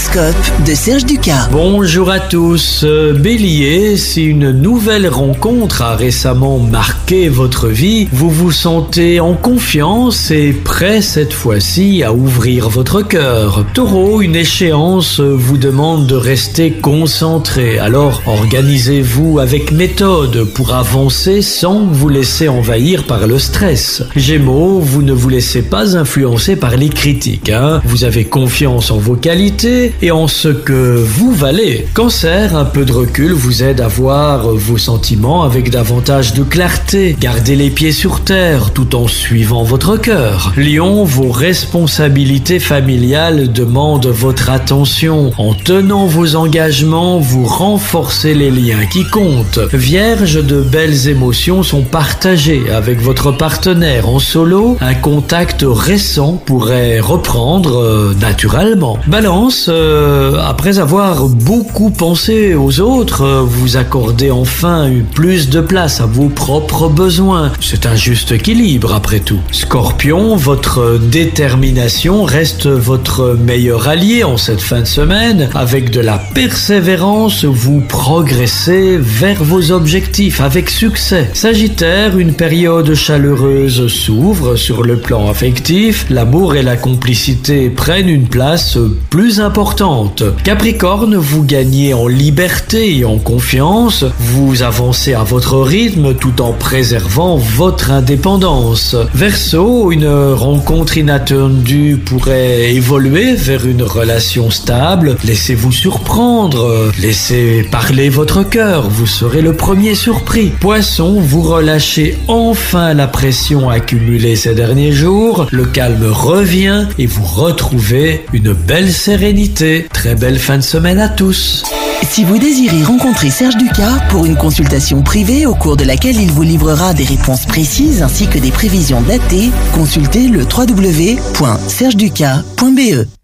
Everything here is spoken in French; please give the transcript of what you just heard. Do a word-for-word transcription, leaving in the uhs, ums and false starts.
L'horoscope de Serge Ducas. Bonjour à tous. Euh, Bélier, si une nouvelle rencontre a récemment marqué votre vie, vous vous sentez en confiance et prêt cette fois-ci à ouvrir votre cœur. Taureau, une échéance vous demande de rester concentré, alors organisez-vous avec méthode pour avancer sans vous laisser envahir par le stress. Gémeaux, vous ne vous laissez pas influencer par les critiques, hein. Vous avez confiance en vos qualités et en ce que vous valez. Cancer, un peu de recul vous aide à voir vos sentiments avec davantage de clarté. Gardez les pieds sur terre tout en suivant votre cœur. Lion, vos responsabilités familiales demandent votre attention. En tenant vos engagements, vous renforcez les liens qui comptent. Vierge, de belles émotions sont partagées avec votre partenaire. En solo, un contact récent pourrait reprendre euh, naturellement. Balance, euh, après avoir beaucoup pensé aux autres, euh, vous accordez enfin plus de place à vos propres besoins. C'est un juste équilibre après tout. Scorpion, votre détermination reste votre meilleur allié en cette fin de semaine. Avec de la persévérance, vous progressez vers vos objectifs avec succès. Sagittaire, une période chaleureuse s'ouvre sur le plan affectif. L'amour et la complicité prennent une place plus importante. Capricorne, vous gagnez en liberté et en confiance. Vous avancez à votre rythme tout en préservant votre indépendance. Verseau, une rencontre inattendue pourrait évoluer vers une relation stable. Laissez-vous surprendre. Laissez parler votre cœur. Vous serez le premier surpris. Poisson, vous relâchez enfin la pression accumulée ces derniers jours. Le calme revient et vous retrouvez une belle sérénité. Très belle fin de semaine à tous. Si vous désirez rencontrer Serge Ducas pour une consultation privée au cours de laquelle il vous livrera des réponses précises ainsi que des prévisions datées, consultez le w w w point serge ducas point b e.